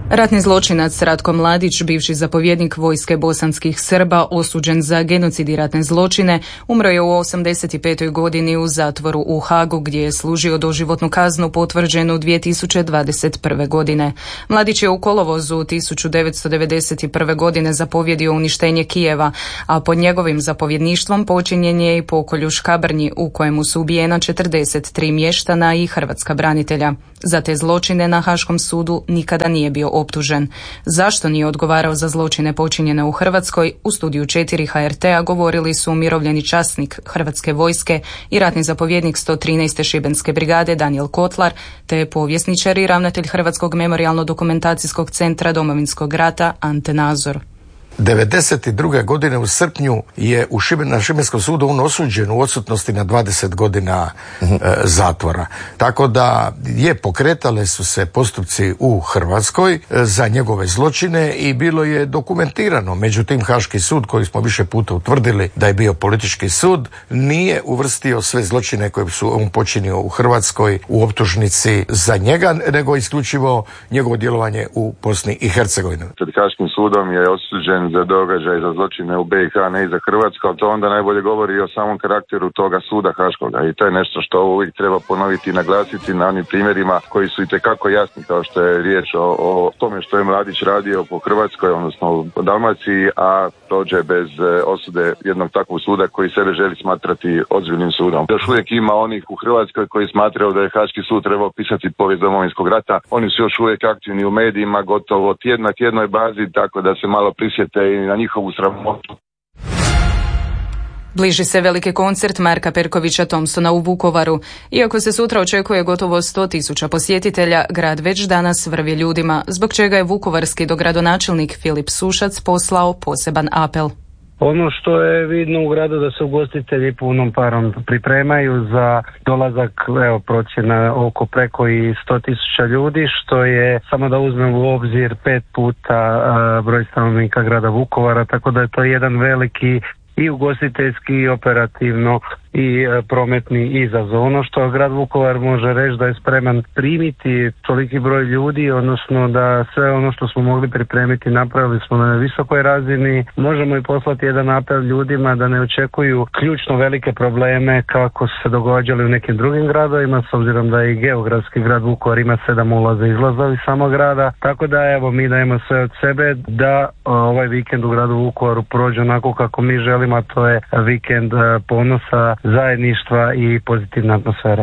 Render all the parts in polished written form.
Ratni zločinac Ratko Mladić, bivši zapovjednik vojske bosanskih Srba, osuđen za genocid i ratne zločine, umro je u 85. godini u zatvoru u Hagu, gdje je služio doživotnu kaznu potvrđenu 2021. godine. Mladić je u kolovozu 1991. godine zapovjedio uništenje Kijeva, a pod njegovim zapovjedništvom počinjen je i pokolj u Škabrnji, u kojemu su ubijena 43 mještana i hrvatska branitelja. Za te zločine na Haškom sudu nikada nije bio optužen. Zašto nije odgovarao za zločine počinjene u Hrvatskoj, u studiju 4 HRT-a govorili su umirovljeni časnik Hrvatske vojske i ratni zapovjednik 113. Šibenske brigade Danijel Kotlar, te povjesničar i ravnatelj Hrvatskog memorijalno-dokumentacijskog centra Domovinskog rata Ante Nazor. 1992. godine u srpnju je na Šibenskom sudu on osuđen u odsutnosti na 20 godina zatvora. Tako da pokretale su se postupci u Hrvatskoj za njegove zločine i bilo je dokumentirano. Međutim, Haški sud, koji smo više puta utvrdili da je bio politički sud, nije uvrstio sve zločine koje su on počinio u Hrvatskoj u optužnici za njega, nego isključivo njegovo djelovanje u Bosni i Hercegovini. Pred Haškim sudom je osuđen za događaj, za zločine u BiH, ne i za Hrvatsku, ali to onda najbolje govori o samom karakteru toga suda Haškoga i to je nešto što uvijek treba ponoviti i naglasiti na onim primjerima koji su itekako jasni, kao što je riječ o tome što je Mladić radio po Hrvatskoj, odnosno po Dalmaciji, a prođe bez osude jednog takvog suda koji sebe želi smatrati ozbiljnim sudom. Još uvijek ima onih u Hrvatskoj koji smatraju da je Haški sud trebao pisati povijest Domovinskog rata. Oni su još uvijek aktivni u medijima, gotovo na tjednoj bazi, tako da se malo prisjete i na njihovu sramotu. Bliži se veliki koncert Marka Perkovića Thompsona u Vukovaru. Iako se sutra očekuje gotovo 100.000 posjetitelja, grad već danas vrvi ljudima, zbog čega je vukovarski dogradonačelnik Filip Sušac poslao poseban apel. Ono što je vidno u gradu da se ugostitelji punom parom pripremaju za dolazak, procjena oko preko i 100.000 ljudi, što je, samo da uzmemo u obzir, 5 puta broj stanovnika grada Vukovara, tako da je to jedan veliki i ugostiteljski i operativno i prometni izazov. Ono što grad Vukovar može reći da je spreman primiti toliki broj ljudi, odnosno da sve ono što smo mogli pripremiti napravili smo na visokoj razini. Možemo i poslati jedan apel ljudima da ne očekuju ključno velike probleme kako su se događali u nekim drugim gradovima, s obzirom da i geografski grad Vukovar ima 7 ulaza i izlaza iz samog grada. Tako da mi dajemo sve od sebe da ovaj vikend u gradu Vukovaru prođe onako kako mi želimo, a to je vikend ponosa, zajedništva i pozitivna atmosfera.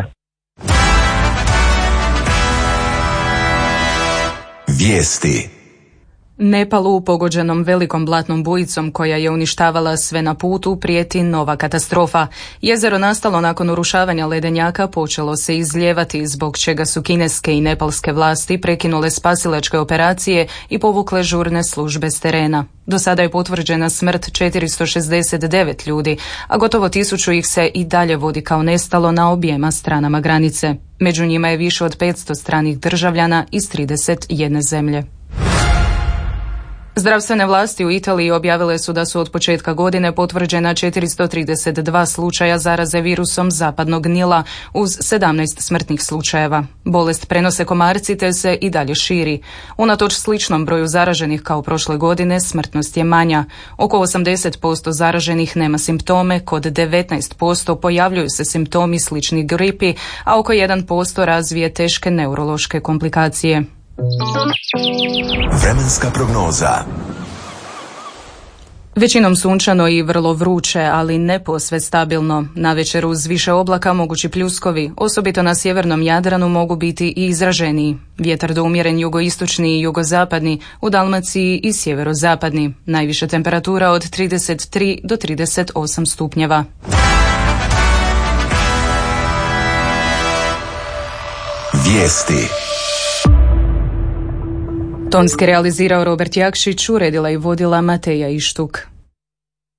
Vijesti. Nepalu, pogođenom velikom blatnom bujicom koja je uništavala sve na putu, prijeti nova katastrofa. Jezero nastalo nakon urušavanja ledenjaka počelo se izlijevati, zbog čega su kineske i nepalske vlasti prekinule spasilačke operacije i povukle žurne službe s terena. Do sada je potvrđena smrt 469 ljudi, a gotovo 1000 ih se i dalje vodi kao nestalo na objema stranama granice. Među njima je više od 500 stranih državljana iz 31 zemlje. Zdravstvene vlasti u Italiji objavile su da su od početka godine potvrđena 432 slučaja zaraze virusom zapadnog Nila uz 17 smrtnih slučajeva. Bolest prenose komarci te se i dalje širi. Unatoč sličnom broju zaraženih kao prošle godine, smrtnost je manja. Oko 80% zaraženih nema simptome, kod 19% pojavljuju se simptomi slični gripi, a oko 1% razvije teške neurološke komplikacije. Vremenska prognoza. Većinom sunčano i vrlo vruće, ali ne posve stabilno. Navečer uz više oblaka mogući pljuskovi, osobito na sjevernom Jadranu mogu biti i izraženiji. Vjetar do umjeren jugoistočni i jugozapadni, u Dalmaciji i sjeverozapadni. Najviša temperatura od 33 do 38 stupnjeva. Vijesti. Tonski realizirao Robert Jakšić, uredila i vodila Mateja Ištuk.